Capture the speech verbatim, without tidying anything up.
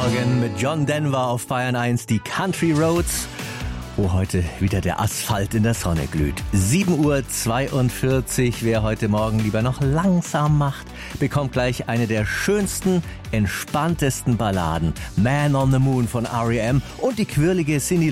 Morgen mit John Denver auf Bayern eins, die Country Roads, wo heute wieder der Asphalt in der Sonne glüht. sieben Uhr zweiundvierzig, wer heute Morgen lieber noch langsam macht, bekommt gleich eine der schönsten, entspanntesten Balladen. Man on the Moon von R E M und die quirlige Cyndi